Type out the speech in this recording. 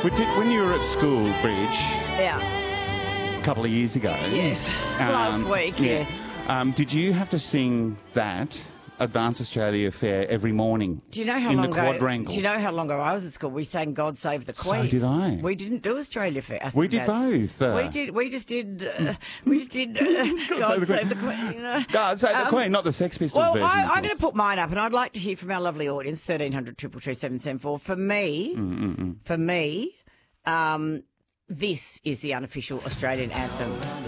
When you were at school, Bridge, Yeah. a couple of years ago. Yes. Last week, yeah. yes. Did you have to sing that Advance Australia Fair every morning? Do you know how in long the ago? quadrangle? Do you know how long ago I was at school? We sang "God Save the Queen." So did I. We didn't do Australia Fair. We did both. We did. We just did. God Save the Queen. God Save the Queen, not the Sex Pistols Well, version. I'm going to put mine up, and I'd like to hear from our lovely audience. 1300 222 774. For me, this is the unofficial Australian anthem.